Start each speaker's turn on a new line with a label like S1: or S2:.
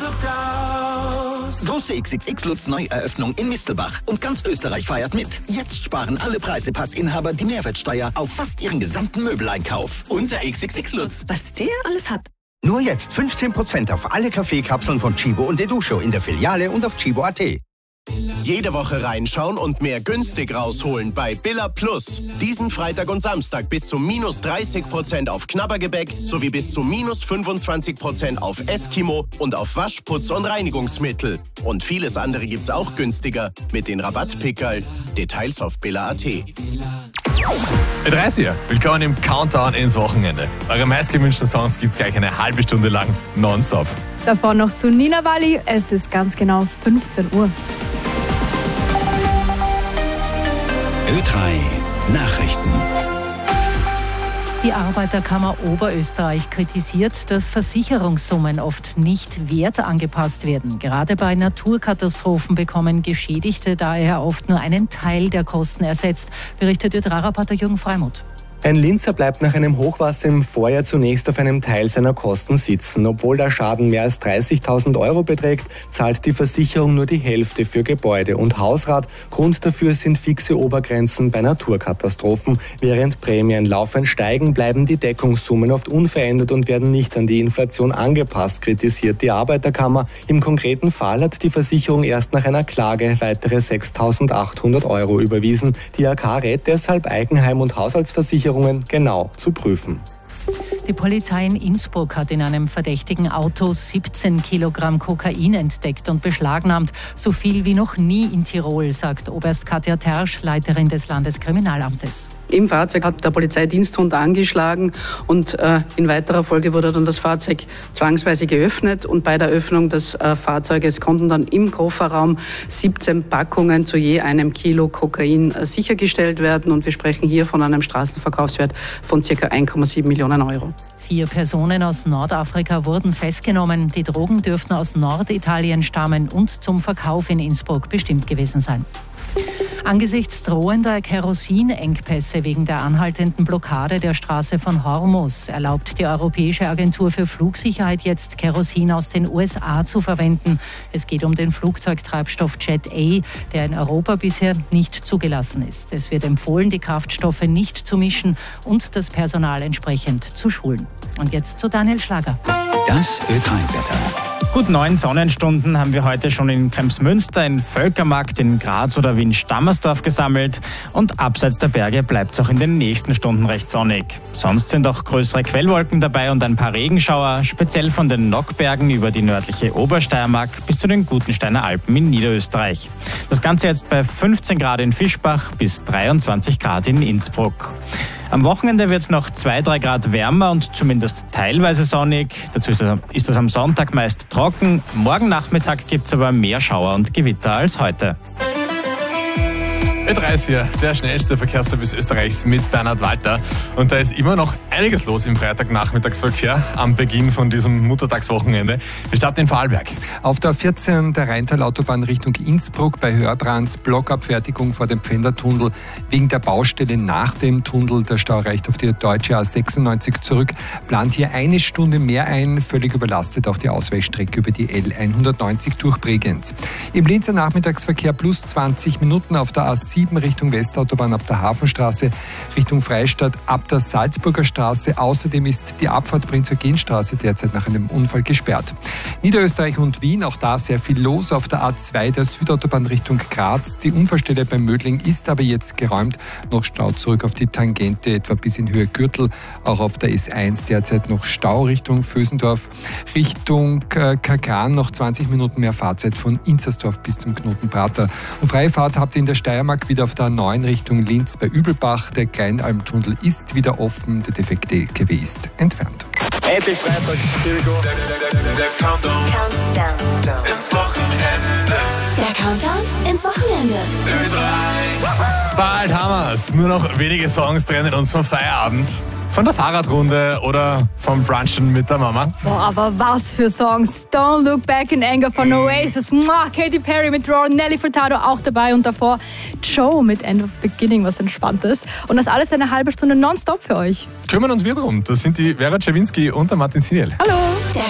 S1: Große XXX-Lutz-Neueröffnung in Mistelbach. Und ganz Österreich feiert mit. Jetzt sparen alle Preisepassinhaber die Mehrwertsteuer auf fast ihren gesamten Möbeleinkauf. Unser XXX-Lutz.
S2: Was der alles hat.
S3: Nur jetzt 15% auf alle Kaffeekapseln von Chibo und Educho in der Filiale und auf chibo.at.
S4: Jede Woche reinschauen und mehr günstig rausholen bei Billa Plus. Diesen Freitag und Samstag bis zu -30% auf Knabbergebäck sowie bis zu -25% auf Eskimo und auf Waschputz und Reinigungsmittel. Und vieles andere gibt's auch günstiger mit den Rabattpickerl. Details auf billa.at.
S5: Mit hier. Willkommen im Countdown ins Wochenende. Eure meistgewünschten Songs gibt's gleich eine halbe Stunde lang nonstop.
S2: Davor noch zu Nina Walli. Es ist ganz genau 15 Uhr.
S6: Ö3 Nachrichten.
S7: Die Arbeiterkammer Oberösterreich kritisiert, dass Versicherungssummen oft nicht wertangepasst werden. Gerade bei Naturkatastrophen bekommen Geschädigte daher oft nur einen Teil der Kosten ersetzt, berichtet Ö3-Reporter Jürgen Freimuth.
S8: Ein Linzer bleibt nach einem Hochwasser im Vorjahr zunächst auf einem Teil seiner Kosten sitzen. Obwohl der Schaden mehr als 30.000 € beträgt, zahlt die Versicherung nur die Hälfte für Gebäude und Hausrat. Grund dafür sind fixe Obergrenzen bei Naturkatastrophen. Während Prämien laufend steigen, bleiben die Deckungssummen oft unverändert und werden nicht an die Inflation angepasst, kritisiert die Arbeiterkammer. Im konkreten Fall hat die Versicherung erst nach einer Klage weitere 6.800 € überwiesen. Die AK rät deshalb, Eigenheim- und Haushaltsversicherungen genau zu prüfen.
S7: Die Polizei in Innsbruck hat in einem verdächtigen Auto 17 Kilogramm Kokain entdeckt und beschlagnahmt. So viel wie noch nie in Tirol, sagt Oberst Katja Tersch, Leiterin des Landeskriminalamtes.
S9: Im Fahrzeug hat der Polizeidiensthund angeschlagen und in weiterer Folge wurde dann das Fahrzeug zwangsweise geöffnet und bei der Öffnung des Fahrzeuges konnten dann im Kofferraum 17 Packungen zu je einem Kilo Kokain sichergestellt werden und wir sprechen hier von einem Straßenverkaufswert von ca. 1,7 Millionen €.
S7: 4 Personen aus Nordafrika wurden festgenommen. Die Drogen dürften aus Norditalien stammen und zum Verkauf in Innsbruck bestimmt gewesen sein. Angesichts drohender Kerosinengpässe wegen der anhaltenden Blockade der Straße von Hormuz erlaubt die Europäische Agentur für Flugsicherheit jetzt Kerosin aus den USA zu verwenden. Es geht um den Flugzeugtreibstoff Jet A, der in Europa bisher nicht zugelassen ist. Es wird empfohlen, die Kraftstoffe nicht zu mischen und das Personal entsprechend zu schulen. Und jetzt zu Daniel Schlager.
S6: Das Ö3-Wetter.
S10: Gut 9 Sonnenstunden haben wir heute schon in Kremsmünster, in Völkermarkt, in Graz oder Wien-Stammersdorf gesammelt. Und abseits der Berge bleibt es auch in den nächsten Stunden recht sonnig. Sonst sind auch größere Quellwolken dabei und ein paar Regenschauer, speziell von den Nockbergen über die nördliche Obersteiermark bis zu den Gutensteiner Alpen in Niederösterreich. Das Ganze jetzt bei 15 Grad in Fischbach bis 23 Grad in Innsbruck. Am Wochenende wird es noch 2-3 Grad wärmer und zumindest teilweise sonnig. Dazu ist es am Sonntag meist trocken. Morgen Nachmittag gibt es aber mehr Schauer und Gewitter als heute.
S5: Ö3, der schnellste Verkehrsservice Österreichs mit Bernhard Walter. Und da ist immer noch einiges los im Freitagnachmittagsverkehr am Beginn von diesem Muttertagswochenende. Wir starten in Vorarlberg.
S11: Auf der 14 der Rheintalautobahn Richtung Innsbruck bei Hörbrands Blockabfertigung vor dem Pfändertunnel. Wegen der Baustelle nach dem Tunnel, der Stau reicht auf die deutsche A96 zurück, plant hier eine Stunde mehr ein. Völlig überlastet auch die Ausweichstrecke über die L190 durch Bregenz. Im Linzer Nachmittagsverkehr plus 20 Minuten auf der A7 Richtung Westautobahn ab der Hafenstraße, Richtung Freistadt ab der Salzburger Straße. Außerdem ist die Abfahrt Prinz-Eugen-Straße derzeit nach einem Unfall gesperrt. Niederösterreich und Wien, auch da sehr viel los auf der A2 der Südautobahn Richtung Graz. Die Unfallstelle bei Mödling ist aber jetzt geräumt. Noch Stau zurück auf die Tangente, etwa bis in Höhe Gürtel. Auch auf der S1 derzeit noch Stau Richtung Vösendorf. Richtung Kagan noch 20 Minuten mehr Fahrzeit von Inzersdorf bis zum Knoten Prater. Und freie Fahrt habt ihr in der Steiermark wieder auf der A9 Richtung Linz bei Übelbach. Der Kleinalmtunnel ist wieder offen, der defekte LKW ist entfernt.
S12: Endlich Freitag, here we go. Der Countdown ins Wochenende.
S13: Der Countdown ins Wochenende.
S12: Ö3.
S5: Bald haben wir's. Nur noch wenige Songs trennen uns vom Feierabend. Von der Fahrradrunde oder vom Brunchen mit der Mama.
S2: Boah, aber was für Songs. Don't Look Back in Anger von Oasis. Katy Perry mit Roar, Nelly Furtado auch dabei und davor Joe mit End of Beginning, was Entspanntes. Und das alles eine halbe Stunde nonstop für euch.
S5: Kümmern uns wir drum. Das sind die Vera Czerwinski und der Martin Ziniel.
S2: Hallo.